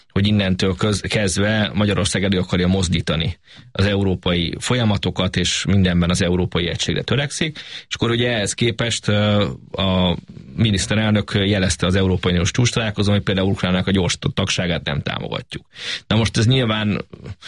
hogy innentől kezdve Magyarország elő akarja mozdítani az európai folyamatokat, és mindenben az európai egységre törekszik, és akkor ugye ehhez képest a miniszterelnök jelezte az Európai Uniós csúcstalálkozón, hogy például Ukrajnának a gyors tagságát nem támogatjuk. Na most ez nyilván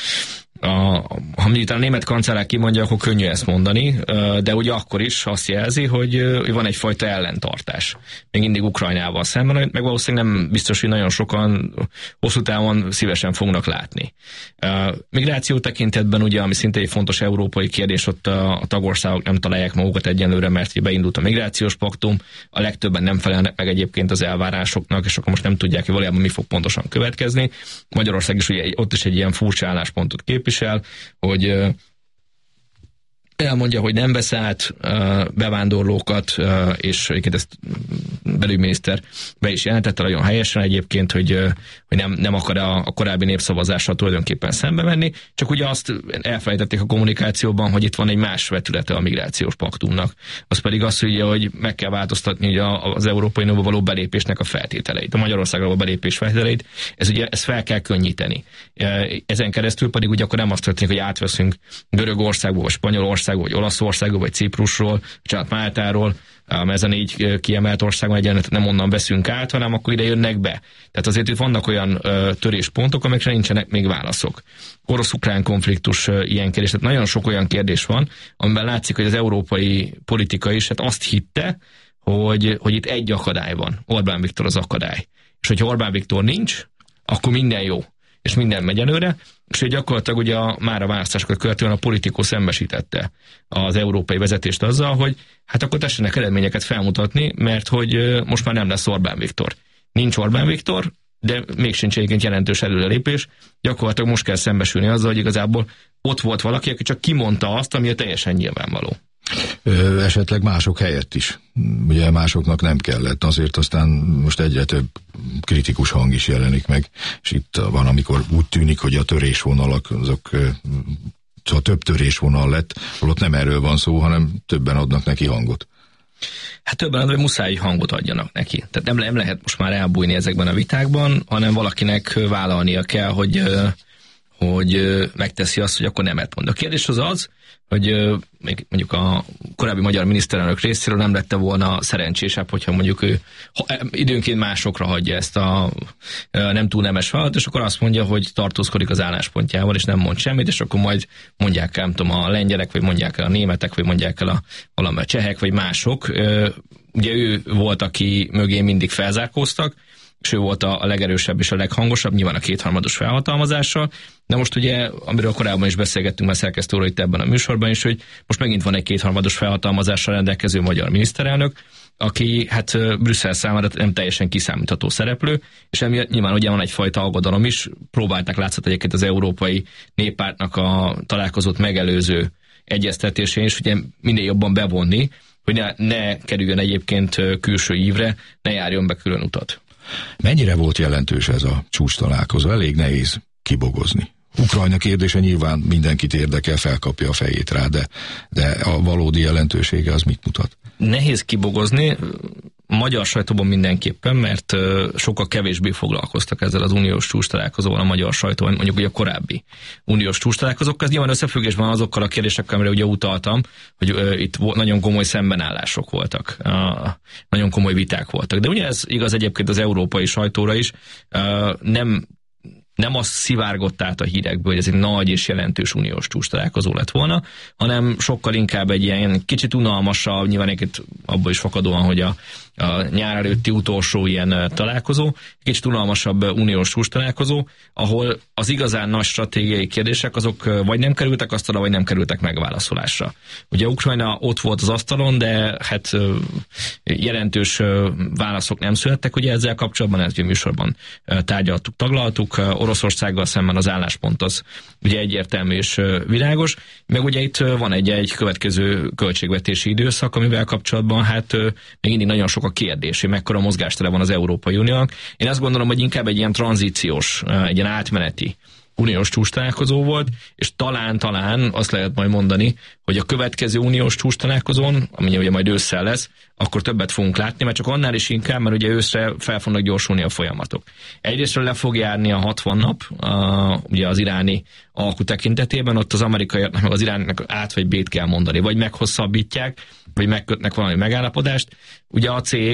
ha miután a német kancellár kimondja, akkor könnyű ezt mondani, de ugye akkor is azt jelzi, hogy van egyfajta ellentartás. Még mindig Ukrajnával szemben, meg valószínűleg nem biztos, hogy nagyon sokan hosszú távon szívesen fognak látni. Migráció tekintetben ugye, ami szintén egy fontos európai kérdés, ott a tagországok nem találják magukat egyenlőre, mert beindult a migrációs paktum, a legtöbben nem felelnek meg egyébként az elvárásoknak, és akkor most nem tudják, hogy valójában mi fog pontosan következni. Magyarország is ugye ott is egy ilyen furcsa álláspontot képvisel, hogy elmondja, hogy nem vesz át bevándorlókat, és egyébként ezt belügyminiszter be is jelentette nagyon helyesen egyébként, hogy nem akar a korábbi népszavazással tulajdonképpen szembe menni, csak ugye azt elfelejtették a kommunikációban, hogy itt van egy más vetülete a migrációs paktumnak. Az pedig az, hogy meg kell változtatni az Európai Unióba való belépésnek a feltételeit, a Magyarországra való belépés feltételeit, ezt fel kell könnyíteni. Ezen keresztül pedig ugye akkor nem azt történik, hogy átveszünk Görögországból, vagy Spanyolországból, vagy Olaszországból, vagy Ciprusról, vagy Máltáról, ez a 4 kiemelt országon egyenlet nem onnan veszünk át, hanem akkor ide jönnek be. Tehát azért itt vannak olyan töréspontok, amikre nincsenek még válaszok. Orosz-ukrán konfliktus ilyen kérdés, tehát nagyon sok olyan kérdés van, amiben látszik, hogy az európai politika is azt hitte, hogy itt egy akadály van. Orbán Viktor az akadály. És hogyha Orbán Viktor nincs, akkor minden jó. És minden megy előre, és hogy gyakorlatilag ugye már a választásokat követően a Politico szembesítette az európai vezetést azzal, hogy hát akkor tessenek eredményeket felmutatni, mert hogy most már nem lesz Orbán Viktor. Nincs Orbán Viktor, de még sincs egyébként jelentős előrelépés. Gyakorlatilag most kell szembesülni azzal, hogy igazából ott volt valaki, aki csak kimondta azt, ami teljesen nyilvánvaló. Esetleg mások helyett is. Ugye másoknak nem kellett, azért aztán most egyre több kritikus hang is jelenik meg, és itt van, amikor úgy tűnik, hogy a törésvonalak, azok szóval több törésvonal lett, holott nem erről van szó, hanem többen adnak neki hangot. Hát többen adnak, hogy muszáj hangot adjanak neki. Tehát nem lehet most már elbújni ezekben a vitákban, hanem valakinek vállalnia kell, hogy megteszi azt, hogy akkor nemet mond. A kérdés az, hogy még mondjuk a korábbi magyar miniszterelnök részéről nem lette volna szerencsésebb, hogyha mondjuk ő időnként másokra hagyja ezt a nem túl nemes feladatot, és akkor azt mondja, hogy tartózkodik az álláspontjával, és nem mond semmit, és akkor majd mondják el, nem tudom, a lengyelek, vagy mondják el a németek, vagy mondják el a csehek, vagy mások. Ugye ő volt, aki mögé mindig felzárkóztak, és ő volt a legerősebb és a leghangosabb, nyilván a kétharmados felhatalmazással, de most ugye, amiről korábban is beszélgettünk már szerkesztő úr itt ebben a műsorban is, hogy most megint van egy kétharmados felhatalmazással rendelkező magyar miniszterelnök, aki hát Brüsszel számára nem teljesen kiszámítható szereplő, és emiatt nyilván ugye van egyfajta aggodalom is, próbálták látszat egyébként az Európai Néppártnak a találkozót megelőző egyeztetésén is, ugye minél jobban bevonni, hogy ne kerüljön egyébként külső ívre, ne járjon be külön utat. Mennyire volt jelentős ez a csúcs találkozó? Elég nehéz kibogozni. Ukrajna kérdése nyilván mindenkit érdekel, felkapja a fejét rá, de a valódi jelentősége az mit mutat? Nehéz kibogozni, magyar sajtóban mindenképpen, mert sokkal kevésbé foglalkoztak ezzel az uniós csúcstalálkozóval a magyar sajtóban, mondjuk ugye a korábbi uniós csúcstalálkozókkal. Ez nyilván összefüggésben azokkal a kérdésekkel, amire ugye utaltam, hogy itt nagyon komoly szembenállások voltak, nagyon komoly viták voltak. De ugye ez igaz egyébként az európai sajtóra is, nem az szivárgott át a hírekből, hogy ez egy nagy és jelentős uniós csúcstalálkozó lett volna, hanem sokkal inkább egy ilyen kicsit unalmasabb, nyilván egyébként abból is fakadóan, hogy a nyár előtti utolsó ilyen találkozó, kicsit unalmasabb uniós csúcstalálkozó, ahol az igazán nagy stratégiai kérdések azok vagy nem kerültek asztalra, vagy nem kerültek megválaszolásra. Ugye Ukrajna ott volt az asztalon, de hát jelentős válaszok nem születtek, ugye ezzel kapcsolatban, ezt a műsorban tárgyaltuk, taglaltuk, Oroszországgal szemben az álláspont az ugye egyértelmű és világos, meg ugye itt van egy következő költségvetési időszak, amivel kapcsolatban hát még mindig nagyon sok a kérdés, hogy mekkora mozgástere van az Európai Uniónak. Én azt gondolom, hogy inkább egy ilyen tranzíciós, egy ilyen átmeneti uniós csúcstalálkozó volt, és talán azt lehet majd mondani, hogy a következő uniós csúcstalálkozón, ami ugye majd ősszel lesz, akkor többet fogunk látni, mert csak annál is inkább, mert ugye őszre fel fognak gyorsulni a folyamatok. Egyrésztről le fog járni a 60 nap, ugye az iráni alku tekintetében, ott az amerikaiaknak meg az irániaknak át vagy B-t kell mondani, vagy meghosszabbítják, vagy megkötnek valami megállapodást. Ugye a C,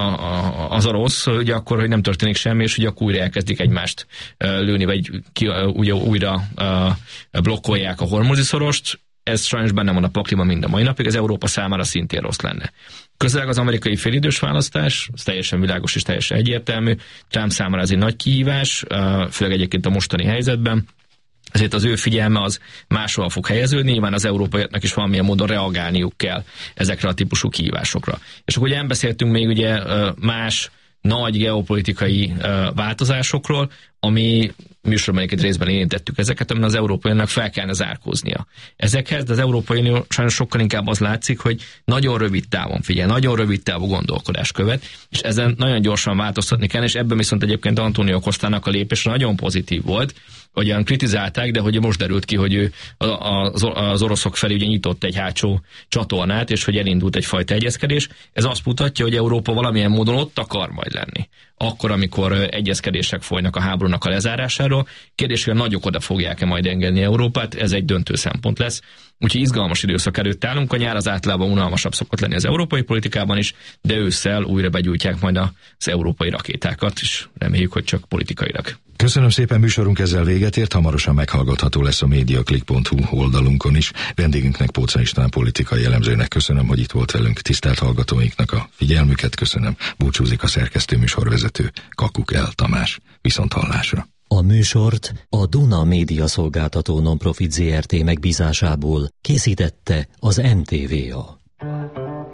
az a rossz, ugye akkor, hogy nem történik semmi, és ugye akkor újra elkezdik egymást lőni, vagy ugye újra blokkolják a Hormuzi szorost. Ez sajnos benne van a pakliban mind a mai napig, ez Európa számára szintén rossz lenne. Közeleg az amerikai félidős választás, ez teljesen világos és teljesen egyértelmű. Trump számára ez egy nagy kihívás, főleg egyébként a mostani helyzetben. Ezért az ő figyelme az máshol fog helyeződni, nyilván az európaiaknak is valamilyen módon reagálniuk kell ezekre a típusú kihívásokra. És akkor ugye nem beszéltünk még ugye más nagy geopolitikai változásokról, ami műsorban egy részben érintettük ezeket, amin az Európai Uniónak fel kellene zárkóznia. Ezekhez, de az Európai Unió sajnos sokkal inkább az látszik, hogy nagyon rövid távon figyel, nagyon rövid távú gondolkodás követ, és ezen nagyon gyorsan változtatni kell, és ebben viszont egyébként Antonio Costának a lépés nagyon pozitív volt, hogyan kritizálták, de hogy most derült ki, hogy ő az oroszok felé ugye nyitott egy hátsó csatornát, és hogy elindult egyfajta egyezkedés. Ez azt mutatja, hogy Európa valamilyen módon ott akar majd lenni. Akkor, amikor egyezkedések folynak a háborúnak a lezárásáról, kérdés, hogy a nagyok oda fogják-e majd engedni Európát, ez egy döntő szempont lesz. Úgyhogy izgalmas időszak előtt állunk, a nyár az általában unalmasabb szokott lenni az európai politikában is, de ősszel újra begyújtják majd az európai rakétákat, és reméljük, hogy csak politikailag. Köszönöm szépen, műsorunk ezzel véget ért, hamarosan meghallgatható lesz a mediaclick.hu oldalunkon is. Vendégünknek, Póczai István politikai elemzőnek köszönöm, hogy itt volt velünk, tisztelt hallgatóinknak a figyelmüket köszönöm. Búcsúzik a szerkesztő műsorvezető Kakukell Tamás. Viszonthallásra. A műsort a Duna Média Szolgáltató Nonprofit Zrt. Megbízásából készítette az NTVA.